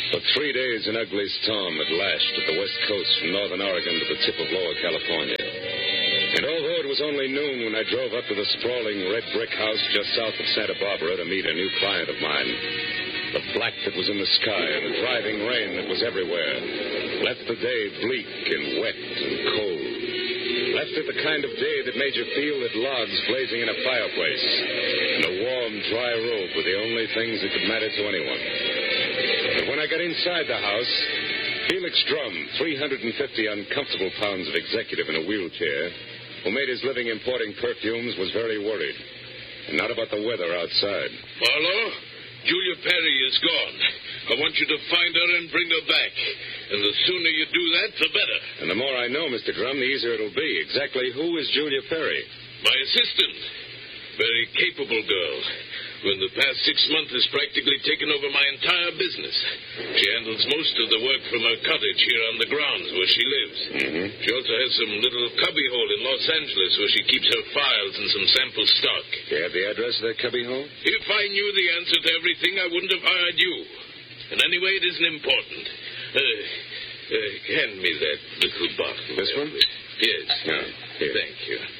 For 3 days, an ugly storm had lashed at the west coast from northern Oregon to the tip of lower California. And although it was only noon when I drove up to the sprawling red brick house just south of Santa Barbara to meet a new client of mine, the black that was in the sky and the driving rain that was everywhere left the day bleak and wet and cold. Left it the kind of day that made you feel that logs blazing in a fireplace and a warm, dry robe were the only things that could matter to anyone. But when I got inside the house, Felix Drum, 350 uncomfortable pounds of executive in a wheelchair, who made his living importing perfumes, was very worried. And not about the weather outside. Marlowe, Julia Perry is gone. I want you to find her and bring her back. And the sooner you do that, the better. And the more I know, Mr. Drum, the easier it'll be. Exactly who is Julia Perry? My assistant. Very capable girl. Who in the past 6 months has practically taken over my entire business. She handles most of the work from her cottage here on the grounds where she lives. Mm-hmm. She also has some little cubbyhole in Los Angeles where she keeps her files and some sample stock. Do you have the address of that cubbyhole? If I knew the answer to everything, I wouldn't have hired you. And anyway, it isn't important. Hand me that little bottle. This one? Yes. No. Here. Thank you.